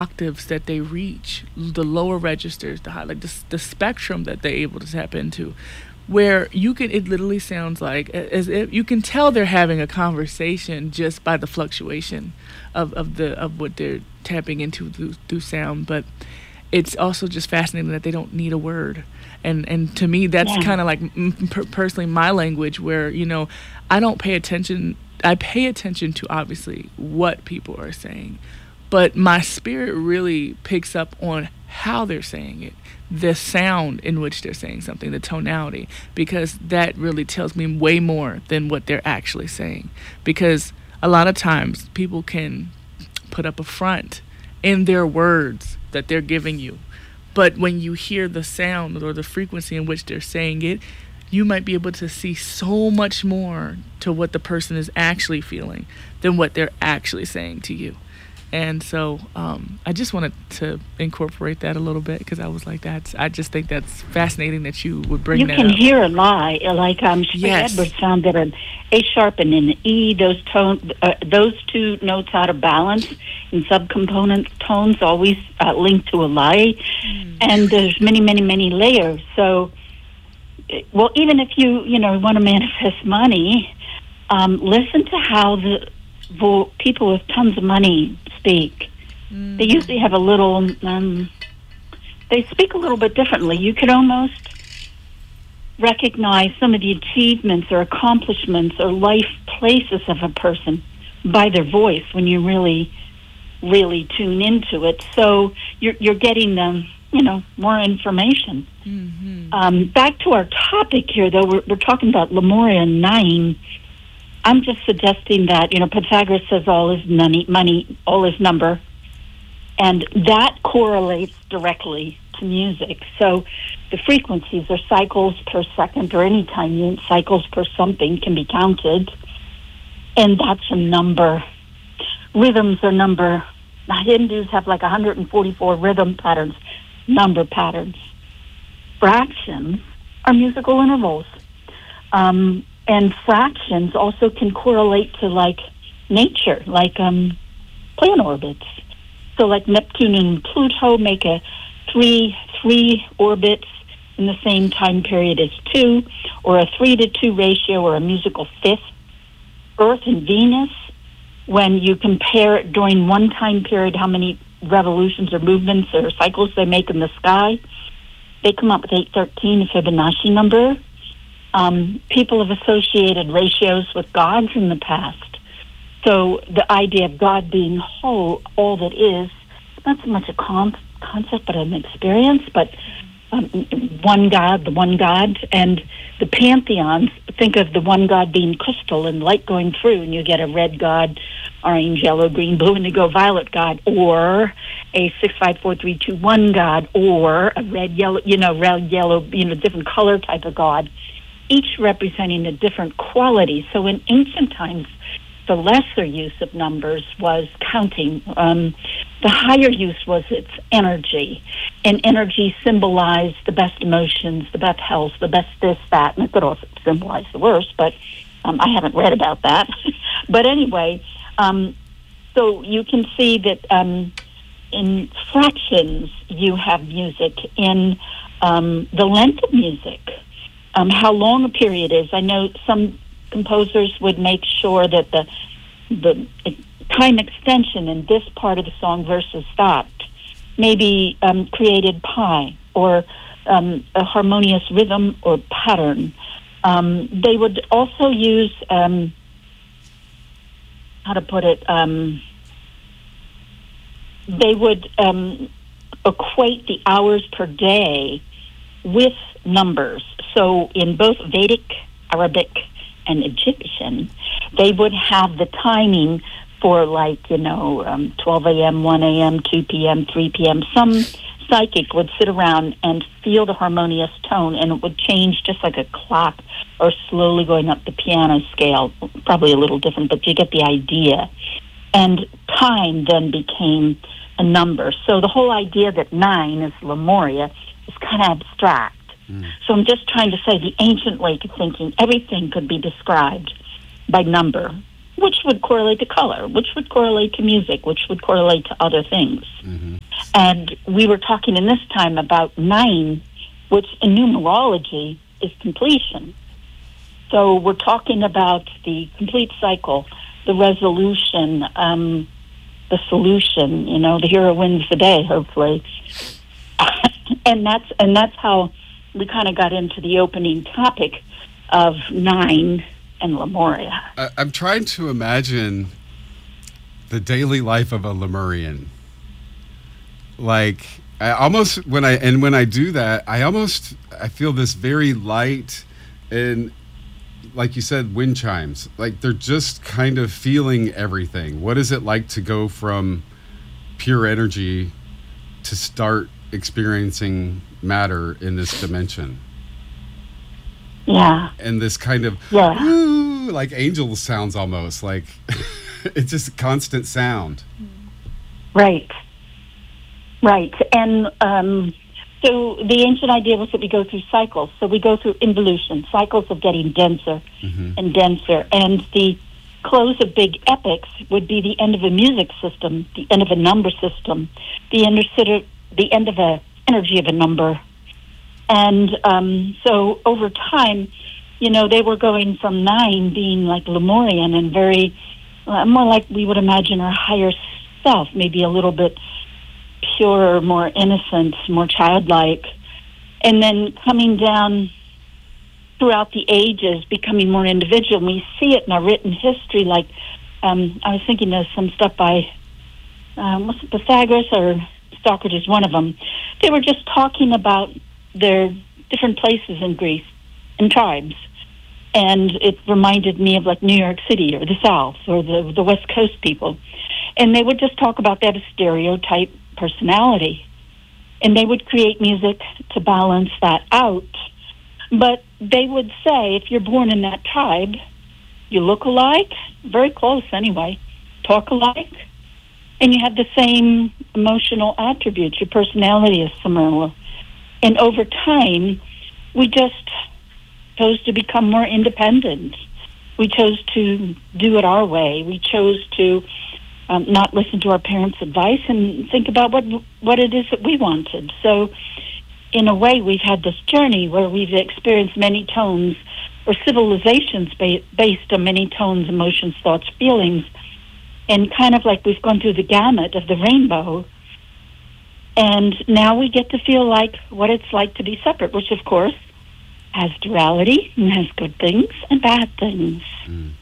octaves that they reach, the lower registers, the high, like the spectrum that they're able to tap into, where you can, it literally sounds like as if you can tell they're having a conversation just by the fluctuation of what they're tapping into through sound. But it's also just fascinating that they don't need a word. And to me, that's Yeah. kind of like personally my language, where I don't pay attention. I pay attention to obviously what people are saying, but my spirit really picks up on how they're saying it, the sound in which they're saying something, the tonality, because that really tells me way more than what they're actually saying. Because a lot of times people can put up a front in their words that they're giving you, but when you hear the sound or the frequency in which they're saying it, you might be able to see so much more to what the person is actually feeling than what they're actually saying to you. And so I just wanted to incorporate that a little bit, because I was like, I just think that's fascinating that you would bring You that can up. hear a lie, like Shelley Yes. Edwards found that an A sharp and an E, those two notes out of balance in subcomponent tones always link to a lie, and there's many, many, many layers. So, well, even if you want to manifest money, listen to how the people with tons of money speak. They usually have a little. They speak a little bit differently. You could almost recognize some of the achievements or accomplishments or life places of a person by their voice when you really, really tune into it. So you're getting them, more information. Back to our topic here, though, we're talking about Lemuria 9. I'm just suggesting that, Pythagoras says all is money, all is number, and that correlates directly to music. So the frequencies are cycles per second, or any time cycles per something can be counted, and that's a number. Rhythms are number. The Hindus have like 144 rhythm patterns, number patterns. Fractions are musical intervals. And fractions also can correlate to like nature, like planet orbits. So like Neptune and Pluto make a three orbits in the same time period as 2, or a 3-to-2 ratio, or a musical fifth. Earth and Venus, when you compare during one time period how many revolutions or movements or cycles they make in the sky, they come up with 813, a Fibonacci number. People have associated ratios with gods in the past. So the idea of God being whole, all that is, not so much a concept, but an experience, but one God, the one God, and the pantheons, think of the one God being crystal and light going through, and you get a red God, orange, yellow, green, blue, indigo, violet God, or a 6, 5, 4, 3, 2, 1 God, or a red, yellow, different color type of God, each representing a different quality. So in ancient times, the lesser use of numbers was counting. The higher use was its energy. And energy symbolized the best emotions, the best health, the best this, that, and it could also symbolize the worst, but I haven't read about that. But anyway, so you can see that in fractions you have music. In the length of music, how long a period is. I know some composers would make sure that the time extension in this part of the song versus that maybe created pi, or a harmonious rhythm or pattern. They would also use, how to put it, they would equate the hours per day with numbers. So in both Vedic, Arabic, and Egyptian, they would have the timing for 12 a.m., 1 a.m., 2 p.m., 3 p.m. Some psychic would sit around and feel the harmonious tone, and it would change just like a clock, or slowly going up the piano scale. Probably a little different, but you get the idea. And time then became a number. So the whole idea that 9 is Lemuria is kind of abstract. So I'm just trying to say the ancient way of thinking, everything could be described by number. which would correlate to color, which would correlate to music, which would correlate to other things. Mm-hmm. And we were talking in this time about 9, which in numerology is completion. So we're talking about the complete cycle, the resolution, the solution. The hero wins the day, hopefully. and that's how we kind of got into the opening topic of 9 and Lemuria. I'm trying to imagine the daily life of a Lemurian. Like, when I do that, I feel this very light and, like you said, wind chimes. Like, they're just kind of feeling everything. What is it like to go from pure energy to start experiencing matter in this dimension? Yeah. And this kind of, like angel sounds almost, like it's just constant sound. Right. And so the ancient idea was that we go through cycles. So we go through involution, cycles of getting denser and denser. And the close of big epics would be the end of a music system, the end of a number system, the end of a energy of a number. And so over time, they were going from 9 being like Lemurian and very, more like we would imagine our higher self, maybe a little bit purer, more innocent, more childlike. And then coming down throughout the ages, becoming more individual. And we see it in our written history, like I was thinking of some stuff by, was it Pythagoras or Socrates, one of them. They were just talking about their different places in Greece and tribes. And it reminded me of like New York City or the South or the West Coast people. And they would just talk about that as stereotype personality. And they would create music to balance that out. But they would say, if you're born in that tribe, you look alike, very close anyway, talk alike, and you have the same emotional attributes. Your personality is similar. And over time, we just chose to become more independent. We chose to do it our way. We chose to not listen to our parents' advice and think about what it is that we wanted. So, in a way, we've had this journey where we've experienced many tones or civilizations based on many tones, emotions, thoughts, feelings, and kind of like we've gone through the gamut of the rainbow. And now we get to feel like what it's like to be separate, which, of course, has duality and has good things and bad things. Mm.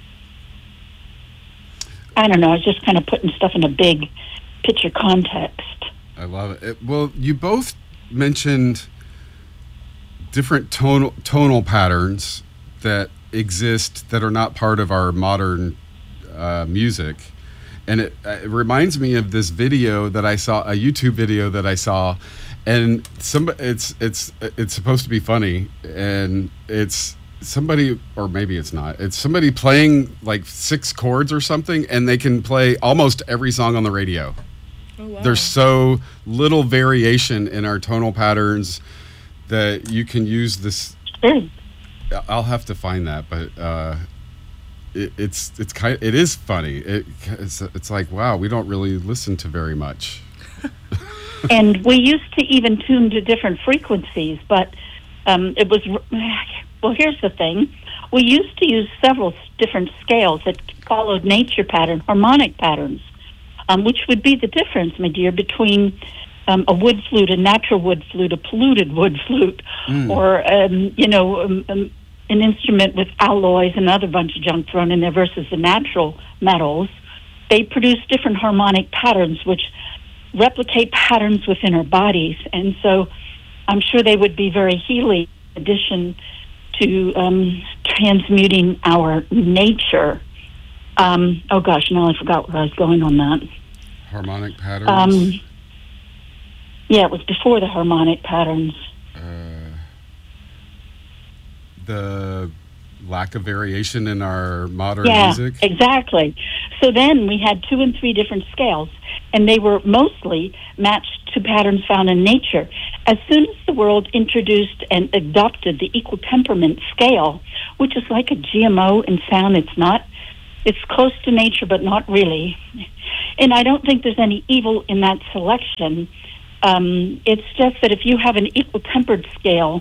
I don't know. I was just kind of putting stuff in a big picture context. I love it. Well, you both mentioned different tonal patterns that exist that are not part of our modern music. And it reminds me of this video that I saw, a YouTube video that I saw, and it's supposed to be funny, and it's somebody, or maybe it's not. It's somebody playing like 6 chords or something, and they can play almost every song on the radio. Oh, wow. There's so little variation in our tonal patterns that you can use this. I'll have to find that, but. It is funny. It's like, wow, we don't really listen to very much. And we used to even tune to different frequencies, but it was, well, here's the thing. We used to use several different scales that followed nature pattern, harmonic patterns, which would be the difference, my dear, between a wood flute, a natural wood flute, a polluted wood flute, or, an instrument with alloys and another bunch of junk thrown in there versus the natural metals. They produce different harmonic patterns which replicate patterns within our bodies. And so I'm sure they would be very healing in addition to transmuting our nature. Oh gosh, now I forgot where I was going on that. Harmonic patterns? Yeah, it was before the harmonic patterns. The lack of variation in our modern music? Yeah, exactly. So then we had 2 and 3 different scales, and they were mostly matched to patterns found in nature. As soon as the world introduced and adopted the equal temperament scale, which is like a GMO in sound, it's not. It's close to nature, but not really. And I don't think there's any evil in that selection. It's just that if you have an equal-tempered scale,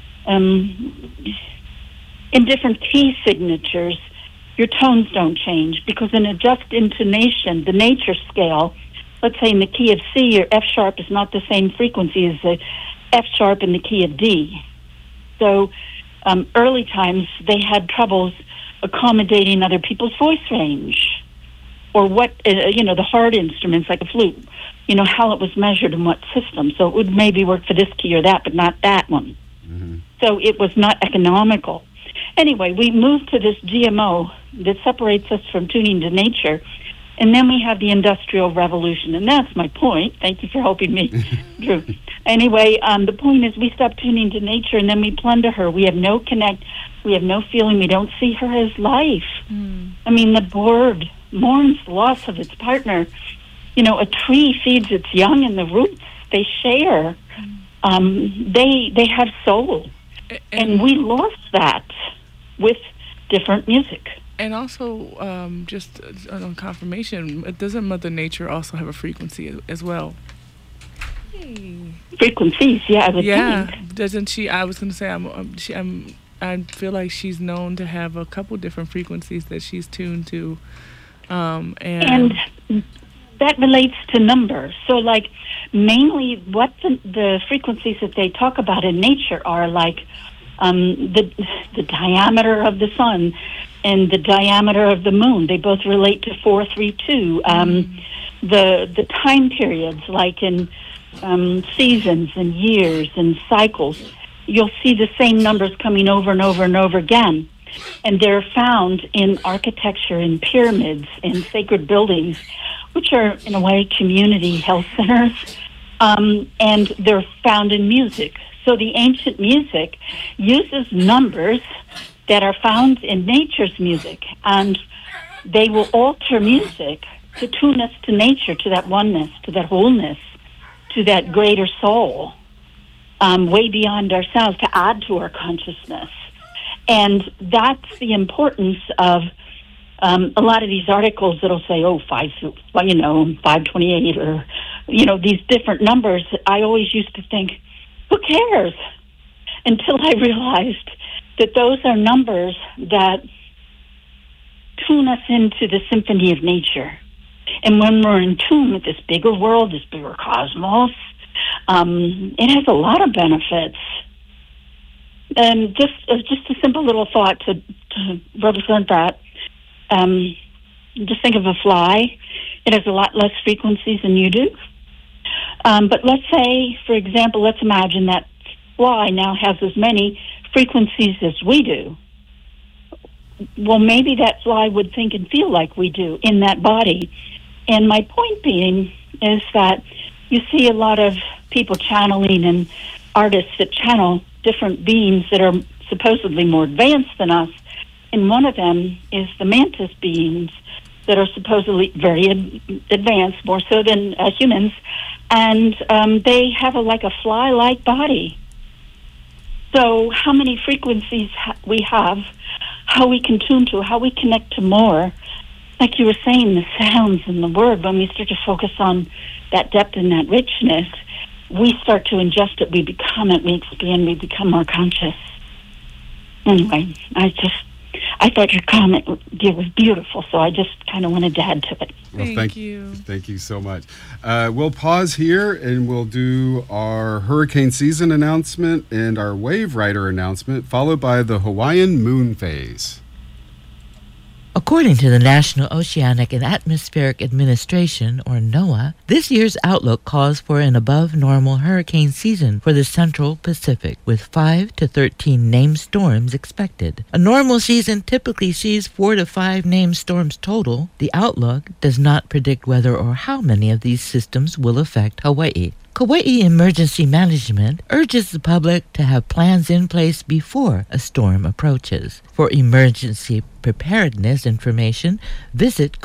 in different key signatures, your tones don't change, because in a just intonation, the nature scale, let's say in the key of C, your F sharp is not the same frequency as the F sharp in the key of D. So early times, they had troubles accommodating other people's voice range, or what, the hard instruments like a flute, how it was measured in what system. So it would maybe work for this key or that, but not that one. Mm-hmm. So it was not economical. Anyway, we moved to this GMO that separates us from tuning to nature, and then we have the Industrial Revolution, and that's my point. Thank you for helping me, Drew. Anyway, the point is we stop tuning to nature, and then we plunder her. We have no connect. We have no feeling. We don't see her as life. I mean, the bird mourns the loss of its partner. A tree feeds its young in the roots. They share. They have soul. And we lost that with different music. And also, just on confirmation, doesn't Mother Nature also have a frequency as well? Hey. Frequencies, yeah, I would think. Doesn't she? I was going to say, I feel like she's known to have a couple different frequencies that she's tuned to, and that relates to numbers. So, like, mainly what the frequencies that they talk about in nature are like the diameter of the sun and the diameter of the moon. They both relate to 432. The time periods, like in seasons and years and cycles, you'll see the same numbers coming over and over and over again. And they're found in architecture, in pyramids, in sacred buildings, which are, in a way, community health centers. And they're found in music. So the ancient music uses numbers that are found in nature's music, and they will alter music to tune us to nature, to that oneness, to that wholeness, to that greater soul, way beyond ourselves, to add to our consciousness. And that's the importance of a lot of these articles that'll say, 528, or, these different numbers. I always used to think, who cares? Until I realized that those are numbers that tune us into the symphony of nature. And when we're in tune with this bigger world, this bigger cosmos, it has a lot of benefits. And just a simple little thought to represent that. Just think of a fly. It has a lot less frequencies than you do. But let's say, for example, let's imagine that fly now has as many frequencies as we do. Well, maybe that fly would think and feel like we do in that body. And my point being is that you see a lot of people channeling and artists that channel different beings that are supposedly more advanced than us. And one of them is the mantis beings that are supposedly very advanced, more so than humans. And they have like a fly-like body. So how many frequencies we have, how we can tune to, how we connect to more. Like you were saying, the sounds and the word, when we start to focus on that depth and that richness, we start to ingest it, we become it, we expand, we become more conscious. Anyway, I thought your comment was beautiful, so I just kind of wanted to add to it. Well, thank you. Thank you so much. We'll pause here and we'll do our hurricane season announcement and our wave rider announcement, followed by the Hawaiian moon phase. According to the National Oceanic and Atmospheric Administration, or NOAA, this year's outlook calls for an above-normal hurricane season for the Central Pacific, with 5 to 13 named storms expected. A normal season typically sees 4 to 5 named storms total. The outlook does not predict whether or how many of these systems will affect Hawaii. Kauai Emergency Management urges the public to have plans in place before a storm approaches. For emergency preparedness information, visit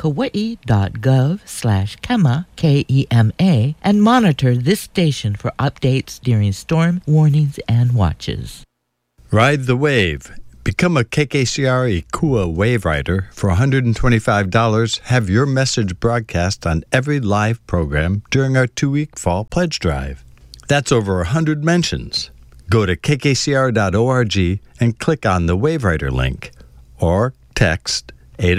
kauai.gov/KEMA, KEMA, and monitor this station for updates during storm warnings and watches. Ride the Wave, Become a KKCR Ikua Wave Rider. For $125, have your message broadcast on every live program during our 2-week fall pledge drive. That's over 100 mentions. Go to kkcr.org and click on the Wave Rider link, or text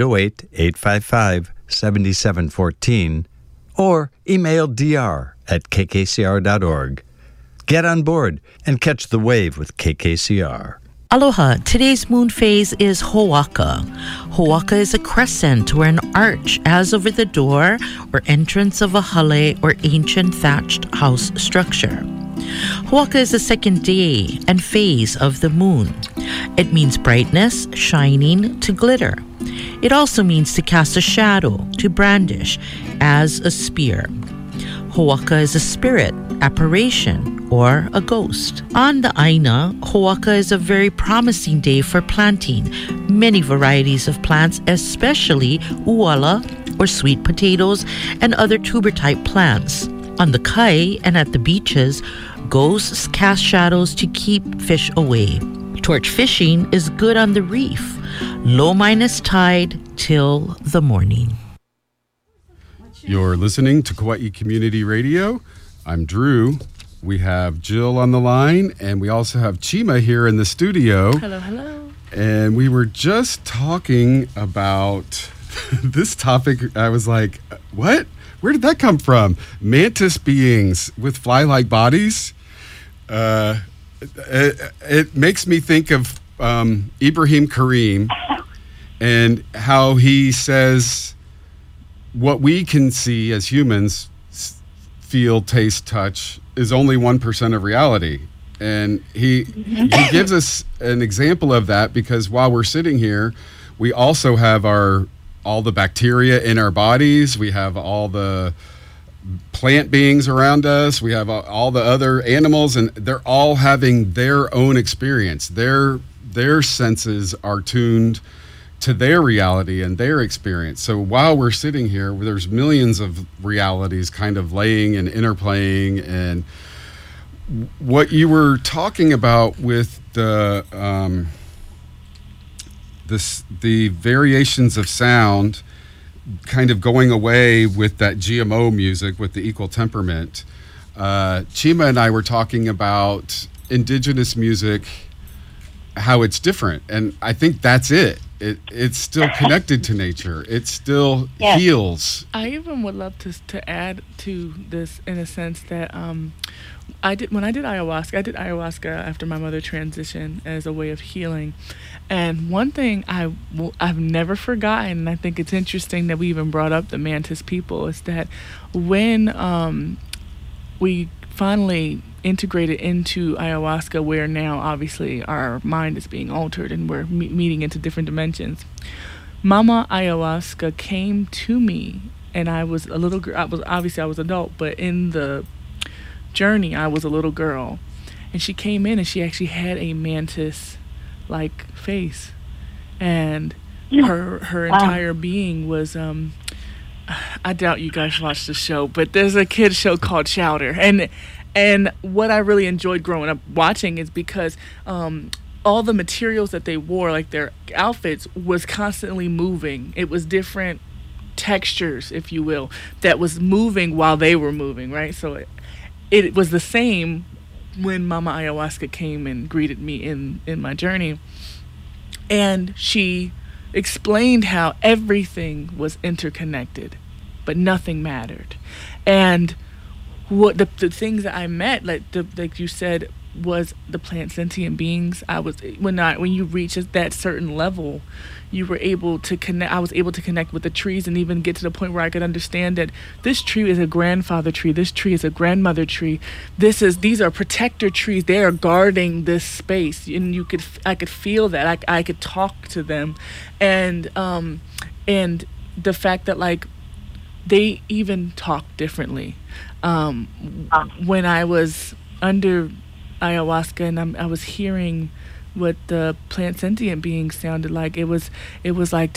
808-855-7714, or email dr@kkcr.org. Get on board and catch the wave with KKCR. Aloha. Today's moon phase is Ho'aka. Ho'aka is a crescent or an arch as over the door or entrance of a hale or ancient thatched house structure. Ho'aka is the second day and phase of the moon. It means brightness, shining, to glitter. It also means to cast a shadow, to brandish as a spear. Ho'aka is a spirit, apparition, or a ghost. On the Aina, Ho'aka is a very promising day for planting many varieties of plants, especially uala, or sweet potatoes, and other tuber-type plants. On the kai and at the beaches, ghosts cast shadows to keep fish away. Torch fishing is good on the reef. Low minus tide till the morning. You're listening to Kauai Community Radio. I'm Drew. We have Jill on the line, and we also have Chima here in the studio. Hello, hello. And we were just talking about this topic. I was like, what? Where did that come from? Mantis beings with fly-like bodies. It makes me think of Ibrahim Karim and how he says what we can see as humans, feel, taste, touch, is only 1% of reality. And he gives us an example of that because while we're sitting here, we also have all the bacteria in our bodies. We have all the plant beings around us. We have all the other animals, and they're all having their own experience. Their senses are tuned to their reality and their experience. So while we're sitting here, there's millions of realities kind of laying and interplaying. And what you were talking about with the variations of sound kind of going away with that GMO music, with the equal temperament, Chima and I were talking about indigenous music, how it's different. And I think that's it. It's still connected to nature. It still heals. I even would love to add to this in a sense that when I did ayahuasca after my mother transitioned as a way of healing. And one thing I've never forgotten, and I think it's interesting that we even brought up the Mantis people, is that when we finally integrated into ayahuasca, where now obviously our mind is being altered and we're meeting into different dimensions, Mama Ayahuasca came to me, and I was a little girl. I was adult, but in the journey I was a little girl, and she came in and she actually had a mantis like face, and her entire being was I doubt you guys watch the show, but there's a kid show called Chowder, and what I really enjoyed growing up watching is because all the materials that they wore, like their outfits, was constantly moving. It was different textures, if you will, that was moving while they were moving, right? So it was the same when Mama Ayahuasca came and greeted me in my journey. And she explained how everything was interconnected, but nothing mattered. And what the things that I met, like you said, was the plant sentient beings. When you reach that certain level, you were able to connect. I was able to connect with the trees and even get to the point where I could understand that this tree is a grandfather tree, this tree is a grandmother tree, these are protector trees. They are guarding this space, and I could feel that. I could talk to them, and the fact that like they even talk differently. When I was under ayahuasca and I was hearing what the plant sentient beings sounded like, it was like,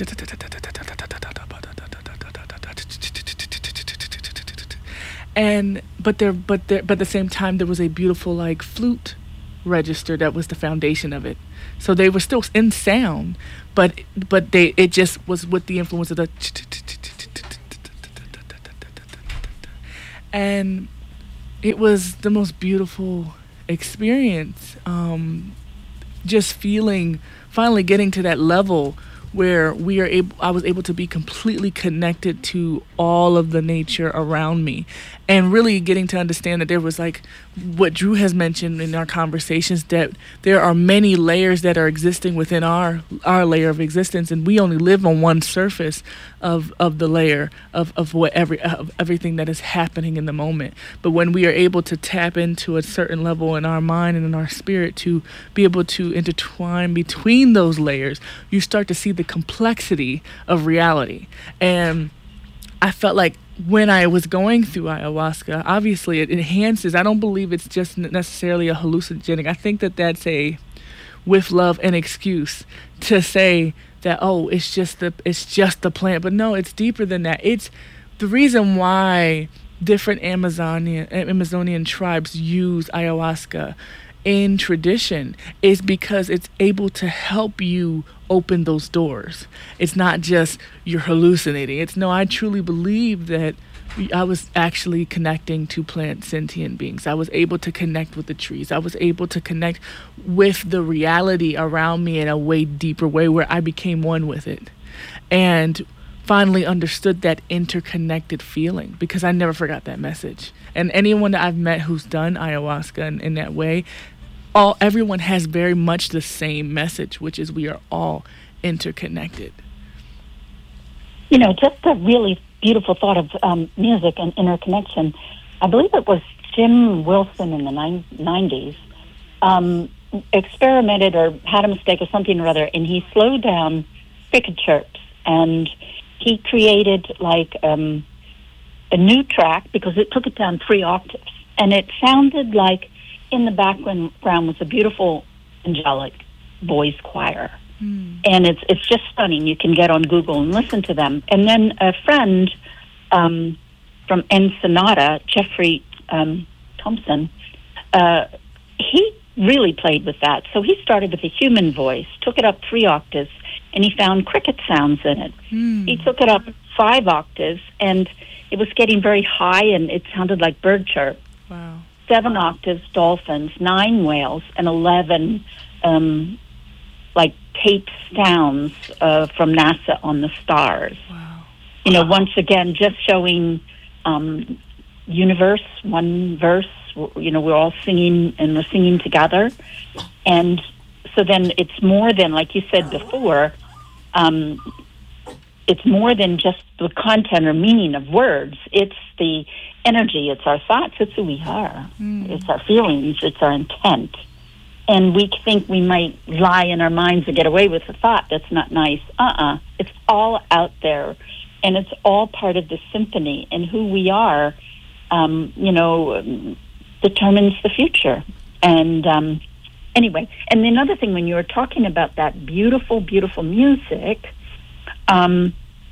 and but at the same time there was a beautiful like flute register that was the foundation of it. So they were still in sound, but it just was with the influence of the, and it was the most beautiful experience. Just feeling, finally getting to that level where I was able to be completely connected to all of the nature around me, and really getting to understand that there was, like what Drew has mentioned in our conversations, that there are many layers that are existing within our layer of existence, and we only live on one surface of the layer of everything that is happening in the moment. But when we are able to tap into a certain level in our mind and in our spirit to be able to intertwine between those layers, you start to see the complexity of reality. And I felt like when I was going through ayahuasca, obviously it enhances. I don't believe it's just necessarily a hallucinogenic. I think that that's a, with love, an excuse to say that, oh, it's just the plant. But no, it's deeper than that. It's the reason why different Amazonian tribes use ayahuasca in tradition is because it's able to help you open those doors. It's not just you're hallucinating. It's no, I truly believe that I was actually connecting to plant sentient beings. I was able to connect with the trees. I was able to connect with the reality around me in a way deeper way where I became one with it. And finally understood that interconnected feeling, because I never forgot that message. And anyone that I've met who's done ayahuasca in that way, everyone has very much the same message, which is we are all interconnected. You know, just a really beautiful thought of music and interconnection. I believe it was Jim Wilson in the 90s experimented or had a mistake or something or other, and he slowed down cricket chirps, and he created like a new track because it took it down 3 octaves, and it sounded like in the background was a beautiful angelic boys choir. And it's just stunning. You can get on Google and listen to them. And then a friend from Ensenada, Jeffrey Thompson, he really played with that. So he started with a human voice, took it up 3 octaves, and he found cricket sounds in it. He took it up 5 octaves, and it was getting very high, and it sounded like bird chirp. Wow. 7 octaves, dolphins, 9 whales, and 11 like tape sounds from NASA on the stars. Wow. You know, once again, just showing universe, one verse. You know, we're all singing, and we're singing together. And so then it's more than, like you said before, it's more than just the content or meaning of words. It's the energy. It's our thoughts. It's who we are. It's our feelings. It's our intent. And we think we might lie in our minds and get away with a thought that's not nice. It's all out there, and it's all part of the symphony. And who we are, you know, determines the future. And anyway, and the other thing, when you were talking about that beautiful, beautiful music, I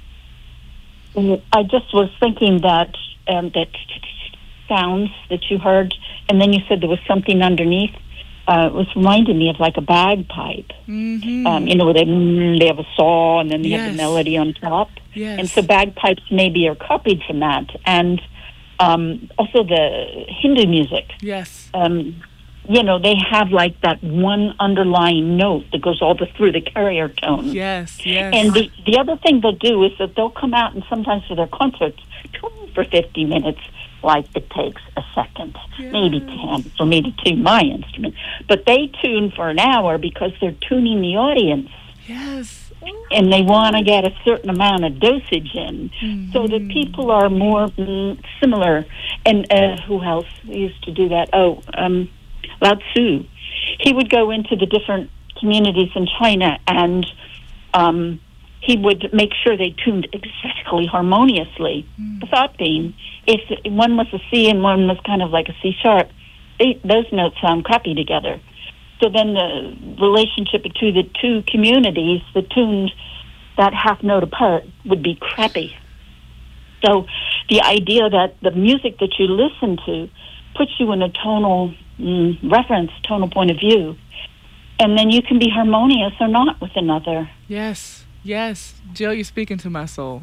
just was thinking that that sounds that you heard, and then you said there was something underneath. It was reminding me of like a bagpipe. You know, where they have a saw, and then they have the melody on top. Yes. And so bagpipes maybe are copied from that. And also the Hindu music. Yes. You know, they have like that one underlying note that goes all through the carrier tone. Yes, yes. And the other thing they'll do is that they'll come out and sometimes for their concerts tune for 50 minutes like it takes a second, maybe 10 for me to tune my instrument. But they tune for an hour because they're tuning the audience. Yes. And they want to get a certain amount of dosage in so that people are more similar. And who else used to do that? Lao Tzu. He would go into the different communities in China, and he would make sure they tuned exactly harmoniously. The thought being, if one was a C and one was kind of like a C sharp, those notes sound crappy together. So then the relationship between the two communities that tuned that half note apart would be crappy. So the idea that the music that you listen to puts you in a tonal reference, tonal point of view. And then you can be harmonious or not with another. Yes. Yes, Jill, you're speaking to my soul.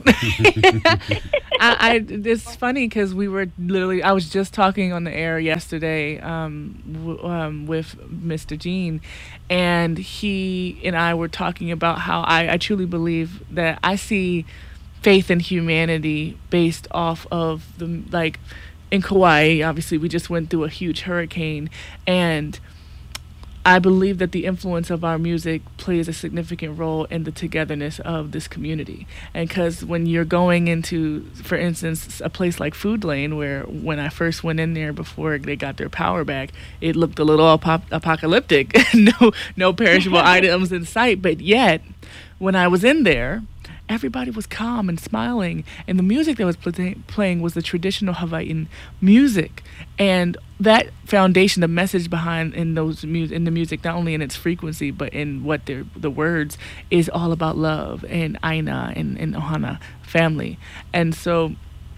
It's funny because I was just talking on the air yesterday with Mr. Gene, and he and I were talking about how I truly believe that I see faith in humanity based off of in Kauai, obviously we just went through a huge hurricane, and I believe that the influence of our music plays a significant role in the togetherness of this community. And because when you're going into, for instance, a place like Food Lane, where when I first went in there before they got their power back, it looked a little apocalyptic. No perishable items in sight. But yet, when I was in there, everybody was calm and smiling, and the music that was playing was the traditional Hawaiian music. And that foundation, the message behind in the music, not only in its frequency but in what the words, is all about love and aina and ohana, family. And so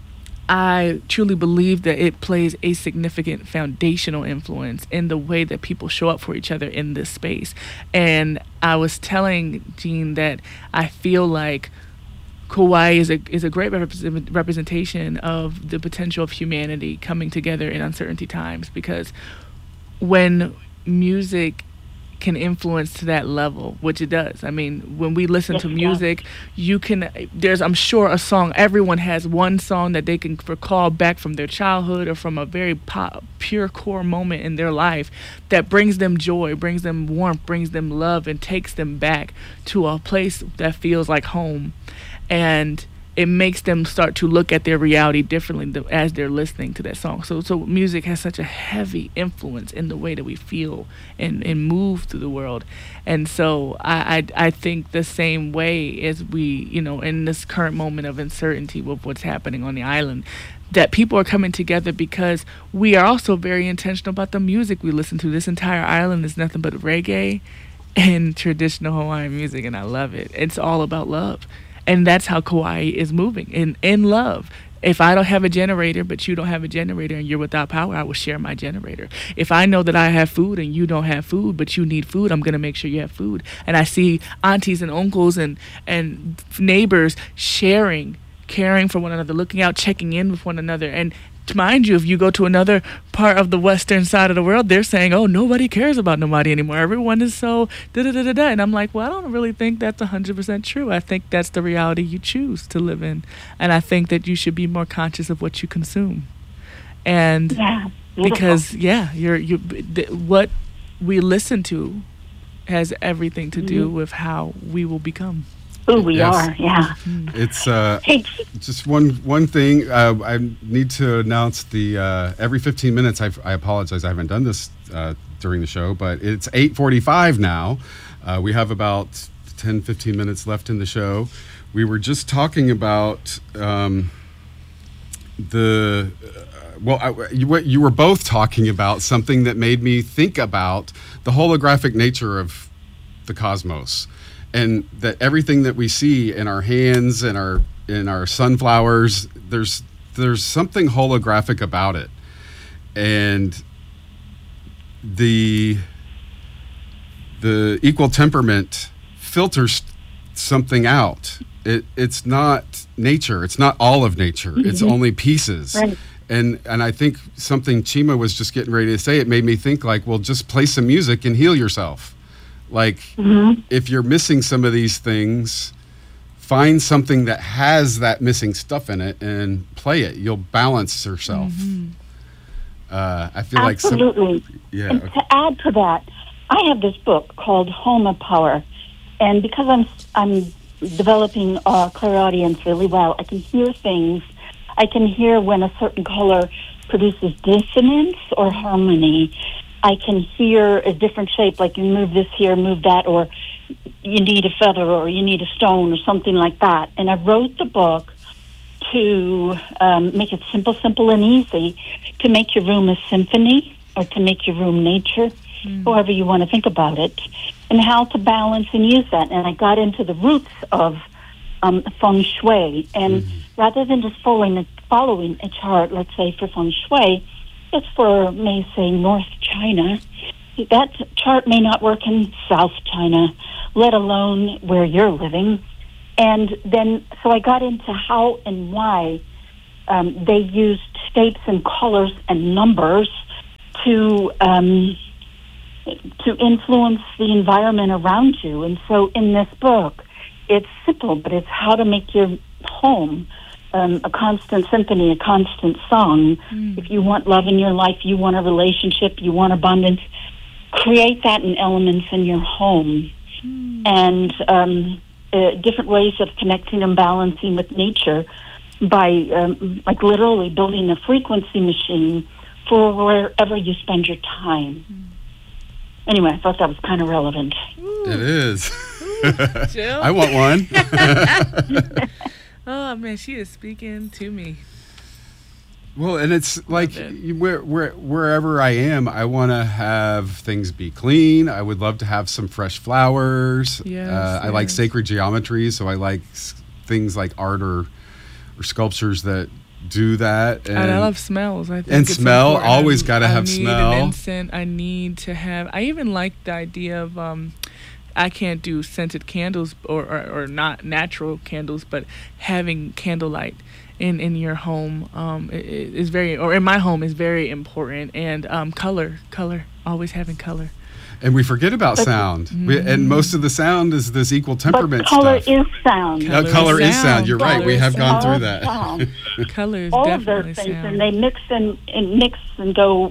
I truly believe that it plays a significant foundational influence in the way that people show up for each other in this space. And I was telling Gene that I feel like Kauai is a great representation of the potential of humanity coming together in uncertainty times, because when music can influence to that level, which it does. I mean, when we listen to music, there's, I'm sure, a song, everyone has one song that they can recall back from their childhood or from a very pure core moment in their life that brings them joy, brings them warmth, brings them love, and takes them back to a place that feels like home. And it makes them start to look at their reality differently as they're listening to that song. So music has such a heavy influence in the way that we feel and move through the world. And so I think the same way as we, in this current moment of uncertainty with what's happening on the island, that people are coming together because we are also very intentional about the music we listen to. This entire island is nothing but reggae and traditional Hawaiian music, and I love it. It's all about love. And that's how Kauai is moving, in love. If I don't have a generator, but you don't have a generator and you're without power, I will share my generator. If I know that I have food and you don't have food, but you need food, I'm going to make sure you have food. And I see aunties and uncles and neighbors sharing, caring for one another, looking out, checking in with one another. And mind you, if you go to another part of the western side of the world, they're saying, oh, nobody cares about nobody anymore. Everyone is so da-da-da-da-da. And I'm like, well, I don't really think that's 100% true. I think that's the reality you choose to live in. And I think that you should be more conscious of what you consume. And because, what we listen to has everything to do with how we will become. Who we are, yeah. It's just one thing. I need to announce the every 15 minutes. I apologize, I haven't done this during the show, but it's 8:45 now. We have about 10-15 minutes left in the show. We were just talking about what you were both talking about, something that made me think about the holographic nature of the cosmos. And that everything that we see in our hands and in our sunflowers, there's something holographic about it, and the equal temperament filters something out. It's not nature. It's not all of nature. Mm-hmm. It's only pieces. Right. And I think something Chima was just getting ready to say, it made me think like, well, just play some music and heal yourself. Like, if you're missing some of these things, find something that has that missing stuff in it and play it. You'll balance yourself. Mm-hmm. I feel absolutely. And to add to that, I have this book called Homa Power, and because I'm developing clairaudience really well, I can hear things. I can hear when a certain color produces dissonance or harmony. I can hear a different shape, like you move this here, move that, or you need a feather or you need a stone or something like that. And I wrote the book to make it simple and easy, to make your room a symphony or to make your room nature, however you want to think about it, and how to balance and use that. And I got into the roots of feng shui. And rather than just following a chart, let's say for feng shui, just for, may say, North China, that chart may not work in South China, let alone where you're living. And then, so I got into how and why they used shapes and colors and numbers to influence the environment around you. And so in this book, it's simple, but it's how to make your home a constant symphony, a constant song. If you want love in your life, you want a relationship, you want abundance, create that in elements in your home. And different ways of connecting and balancing with nature by like literally building a frequency machine for wherever you spend your time. Anyway, I thought that was kind of relevant. It is. Jill? I want one. Oh, man, she is speaking to me. Well, and it's like wherever I am, I want to have things be clean. I would love to have some fresh flowers. Yes, I like sacred geometry, so I like things like art or sculptures that do that. And I love smells. I think and it's smell, important. always got to have smell. I need an incense. I need to have. I even like the idea of. I can't do scented candles or not natural candles, but having candlelight in your home is very, or in my home is very important. And color, always having color. And we forget about sound. And most of the sound is this equal temperament color stuff. Is sound. Color is sound. You're right. We have gone through that. Color is all definitely of those things, sound. and they mix and go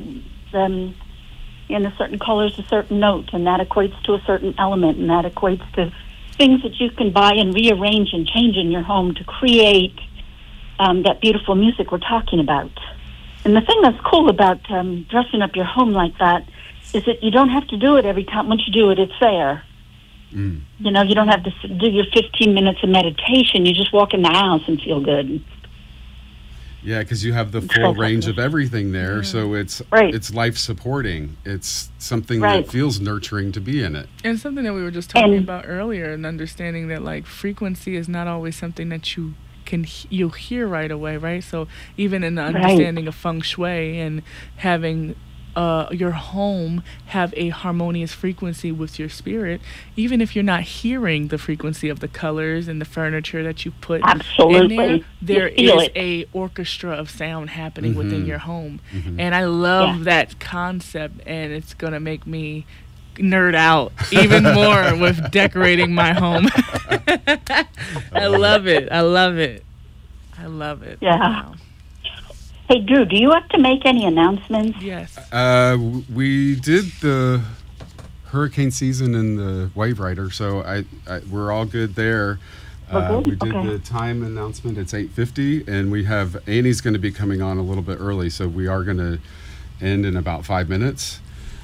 in a certain color's a certain note, and that equates to a certain element, and that equates to things that you can buy and rearrange and change in your home to create that beautiful music we're talking about. And the thing that's cool about dressing up your home like that is that you don't have to do it every time. Once you do it, it's there. You know, you don't have to do your 15 minutes of meditation. You just walk in the house and feel good. Yeah, because you have the full range of everything there, so it's life supporting. It's something that feels nurturing to be in it. And something that we were just talking about earlier, and understanding that like frequency is not always something that you'll hear right away, right? So even in the understanding of feng shui and having your home have a harmonious frequency with your spirit, even if you're not hearing the frequency of the colors and the furniture that you put in there is a orchestra of sound happening within your home. And I love that concept, and it's gonna make me nerd out even more with decorating my home. I love it. Yeah. Wow. Hey, Drew, do you have to make any announcements? Yes. We did the hurricane season and the Wave Rider, so we're all good there. We did the time announcement. It's 8:50, and we have Annie's going to be coming on a little bit early, so we are going to end in about 5 minutes.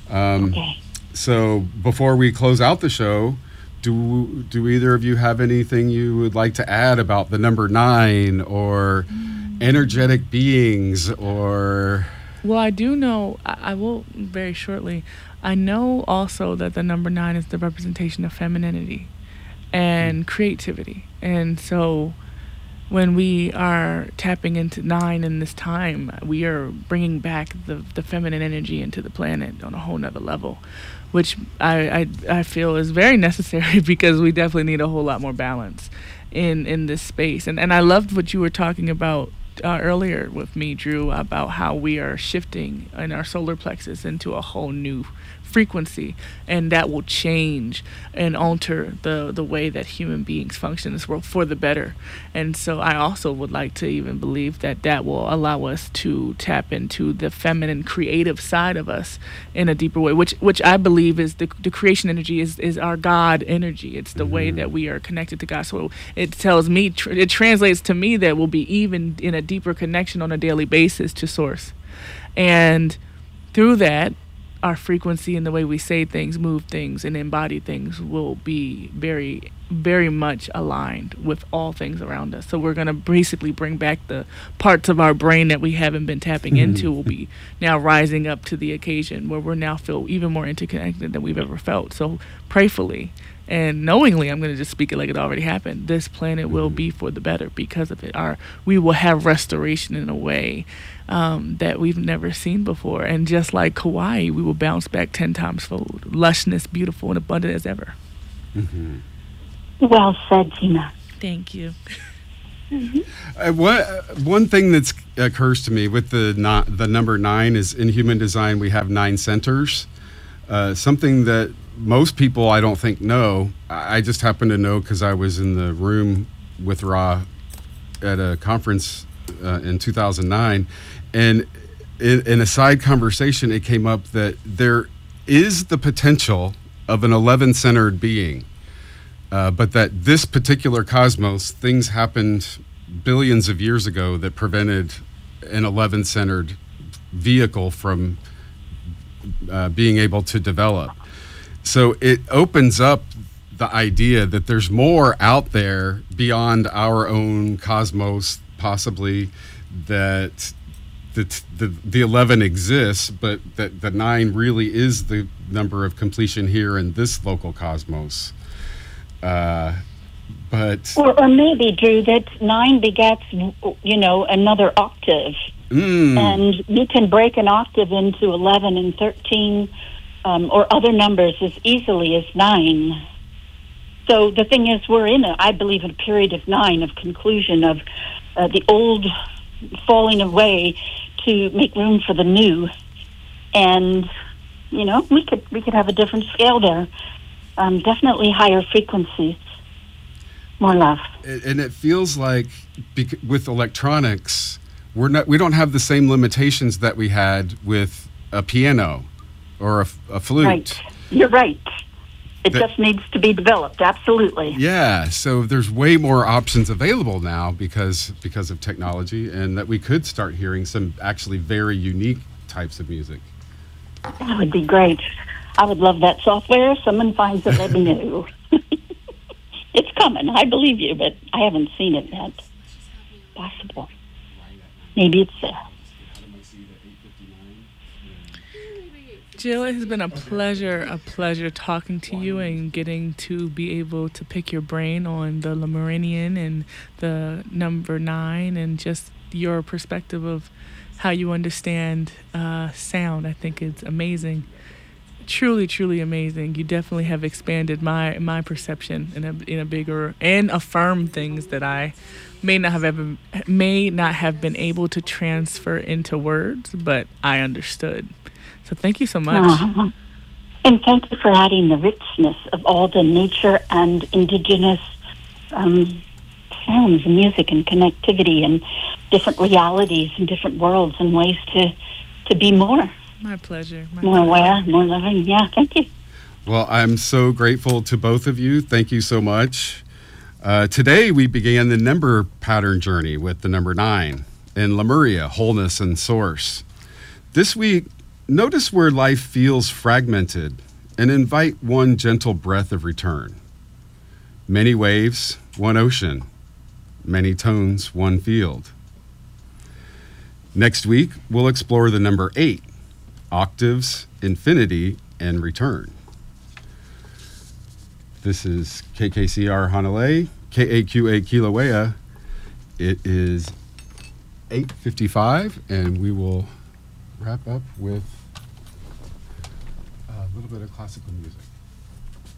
So before we close out the show, do either of you have anything you would like to add about the number 9 or energetic beings or... Well, I do know, I will very shortly, I know also that the number 9 is the representation of femininity and creativity. And so when we are tapping into 9 in this time, we are bringing back the feminine energy into the planet on a whole nother level, which I feel is very necessary because we definitely need a whole lot more balance in this space. And I loved what you were talking about earlier with me, Drew, about how we are shifting in our solar plexus into a whole new frequency, and that will change and alter the way that human beings function in this world for the better. And so I also would like to even believe that will allow us to tap into the feminine creative side of us in a deeper way, which I believe is the creation energy is our God energy. It's the way that we are connected to God. So it tells me, it translates to me that we'll be even in a deeper connection on a daily basis to source. And through that, our frequency and the way we say things, move things, and embody things will be very very much aligned with all things around us. So we're going to basically bring back the parts of our brain that we haven't been tapping into will be now rising up to the occasion where we're now feel even more interconnected than we've ever felt. So prayerfully and knowingly, I'm going to just speak it like it already happened. This planet will be for the better because of it. We will have restoration in a way that we've never seen before. And just like Kauai, we will bounce back 10 times fold. Lushness, beautiful, and abundant as ever. Mm-hmm. Well said, Tina. Thank you. One thing that occurs to me with the number 9 is in human design we have 9 centers. Something that most people I don't think know. I just happen to know because I was in the room with Ra at a conference in 2009, and in a side conversation it came up that there is the potential of an 11-centered being. But that this particular cosmos, things happened billions of years ago that prevented an 11-centered vehicle from being able to develop. So it opens up the idea that there's more out there beyond our own cosmos, possibly, that the 11 exists, but that the 9 really is the number of completion here in this local cosmos. But or maybe, Drew, that 9 begets, another octave, and you can break an octave into 11 and 13 or other numbers as easily as 9. So the thing is, we're I believe, in a period of 9 of conclusion of the old falling away to make room for the new, and we could have a different scale there. Definitely higher frequencies, more love. And it feels like with electronics, we don't have the same limitations that we had with a piano or a flute. Right, you're right. It just needs to be developed. Absolutely. Yeah. So there's way more options available now because of technology, and that we could start hearing some actually very unique types of music. That would be great. I would love that software. Someone finds it, let me know. It's coming. I believe you, but I haven't seen it yet. Possible. Maybe it's there. Jill, it has been a pleasure talking to you and getting to be able to pick your brain on the Lemurian and the number 9 and just your perspective of how you understand sound. I think it's amazing. Truly, truly amazing. You definitely have expanded my perception in a bigger and affirmed things that I may not have been able to transfer into words, but I understood. So thank you so much. And thank you for adding the richness of all the nature and indigenous sounds and music and connectivity and different realities and different worlds and ways to be more. My pleasure. More aware, more loving. Yeah, thank you. Well, I'm so grateful to both of you. Thank you so much. Today we began the number pattern journey with the number 9 in Lemuria, wholeness and source. This week, notice where life feels fragmented and invite one gentle breath of return. Many waves, one ocean. Many tones, one field. Next week, we'll explore the number 8, octaves, infinity, and return. This is KKCR Hanalei, KAQA Kilauea. It is 8:55, and we will wrap up with a little bit of classical music.